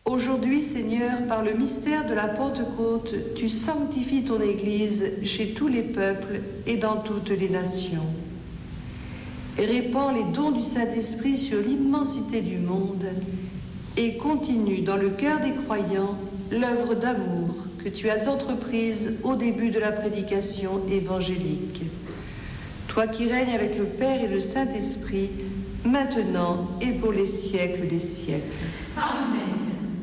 Aujourd'hui, Seigneur, par le mystère de la Pentecôte, tu sanctifies ton Église chez tous les peuples et dans toutes les nations. Et répands les dons du Saint-Esprit sur l'immensité du monde et continue dans le cœur des croyants l'œuvre d'amour que tu as entreprise au début de la prédication évangélique. Toi qui règnes avec le Père et le Saint-Esprit, maintenant et pour les siècles des siècles. Amen.